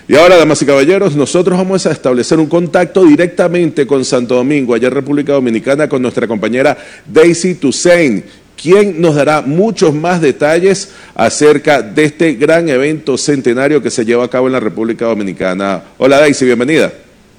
Y ahora, damas y caballeros, nosotros vamos a establecer un contacto directamente con Santo Domingo, allá en República Dominicana, con nuestra compañera Daisy Toussaint, quien nos dará muchos más detalles acerca de este gran evento centenario que se lleva a cabo en la República Dominicana. Hola Daisy, bienvenida.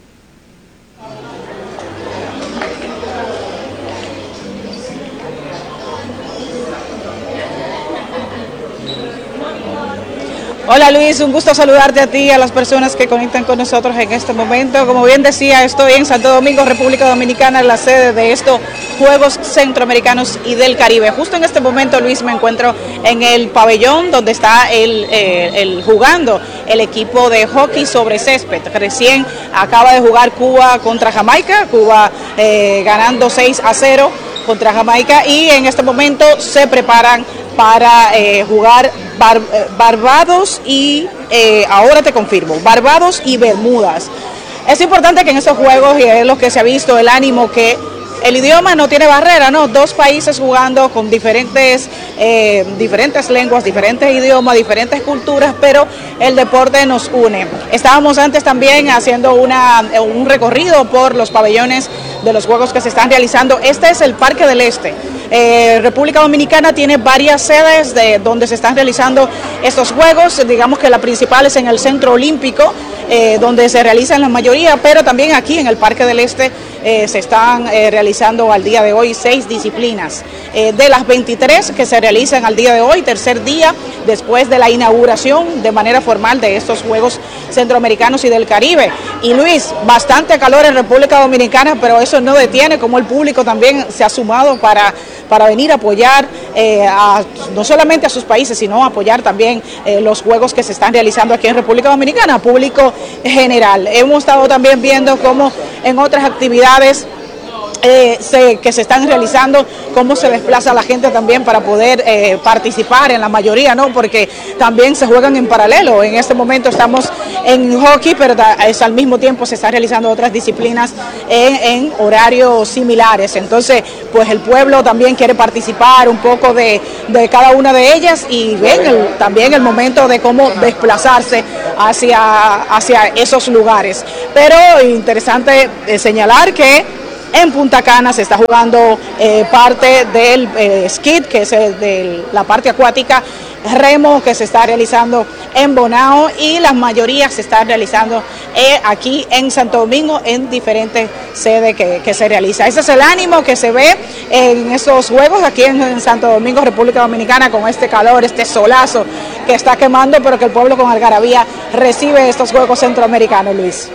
Hola Luis, un gusto saludarte a ti y a las personas que conectan con nosotros en este momento. Como bien decía, estoy en Santo Domingo, República Dominicana, la sede de estos Juegos Centroamericanos y del Caribe. Justo en este momento, Luis, me encuentro en el pabellón donde está jugando el equipo de hockey sobre césped. Recién acaba de jugar Cuba contra Jamaica, Cuba ganando 6-0 contra Jamaica, y en este momento se preparan para jugar Barbados y, ahora te confirmo, Barbados y Bermudas. Es importante que en estos juegos, y es lo que se ha visto, el ánimo, que el idioma no tiene barrera, ¿no? Dos países jugando con diferentes lenguas, diferentes idiomas, diferentes culturas, pero el deporte nos une. Estábamos antes también haciendo un recorrido por los pabellones de los juegos que se están realizando. Este es el Parque del Este. República Dominicana tiene varias sedes donde se están realizando estos juegos. Digamos que la principal es en el Centro Olímpico, donde se realizan la mayoría, pero también aquí en el Parque del Este se están realizando al día de hoy 6 disciplinas. De las 23 que se realizan al día de hoy, tercer día después de la inauguración de manera formal de estos Juegos Centroamericanos y del Caribe. Y Luis, bastante calor en República Dominicana, pero eso no detiene como el público también se ha sumado para venir a apoyar no solamente a sus países, sino apoyar también los juegos que se están realizando aquí en República Dominicana, público general. Hemos estado también viendo cómo en otras actividades que se están realizando, cómo se desplaza la gente también para poder participar en la mayoría, ¿no? Porque también se juegan en paralelo. En este momento estamos en hockey, pero al mismo tiempo se están realizando otras disciplinas en horarios similares. Entonces, pues el pueblo también quiere participar un poco de cada una de ellas, y ven también el momento de cómo desplazarse hacia esos lugares. Pero interesante señalar que en Punta Cana se está jugando parte del skid, que es de la parte acuática, remo, que se está realizando en Bonao, y las mayorías se están realizando aquí en Santo Domingo en diferentes sedes que se realiza. Ese es el ánimo que se ve en esos juegos aquí en Santo Domingo, República Dominicana, con este calor, este solazo que está quemando, pero que el pueblo con algarabía recibe estos Juegos Centroamericanos, Luis.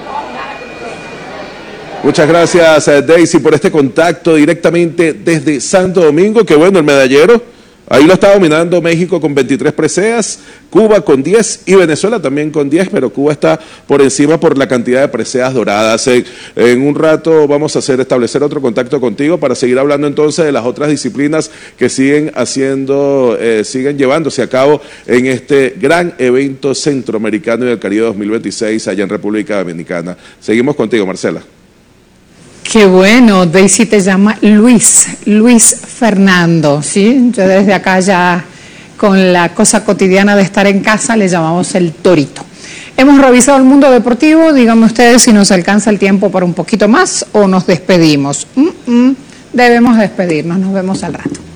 Muchas gracias, Daisy, por este contacto directamente desde Santo Domingo. Que bueno, el medallero, ahí lo está dominando México con 23 preseas, Cuba con 10 y Venezuela también con 10, pero Cuba está por encima por la cantidad de preseas doradas. En un rato vamos a establecer otro contacto contigo para seguir hablando entonces de las otras disciplinas que siguen llevándose a cabo en este gran evento centroamericano y del Caribe 2026 allá en República Dominicana. Seguimos contigo, Marcela. Qué bueno, Daisy te llama Luis Fernando, ¿sí? Yo desde acá ya con la cosa cotidiana de estar en casa le llamamos el torito. Hemos revisado el mundo deportivo, díganme ustedes si nos alcanza el tiempo para un poquito más o nos debemos despedimos, nos vemos al rato.